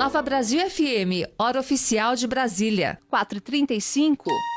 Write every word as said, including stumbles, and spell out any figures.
Nova Brasil F M, hora oficial de Brasília. quatro e trinta e cinco.